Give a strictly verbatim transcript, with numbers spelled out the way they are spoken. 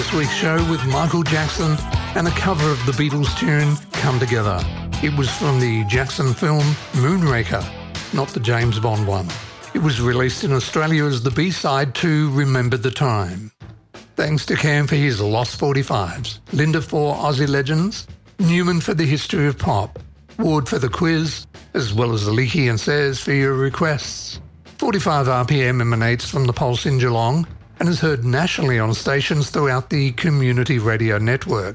This week's show with Michael Jackson and a cover of the Beatles tune Come Together. It was from the Jackson film Moonraker, not the James Bond one. It was released in Australia as the B-side to Remember the Time. Thanks to Cam for his Lost forty-fives, Linda for Aussie Legends, Newman for the History of Pop, Ward for the quiz, as well as Leakey and Sayers for your requests. forty-five R P M emanates from the Pulse in Geelong and is heard nationally on stations throughout the Community Radio Network.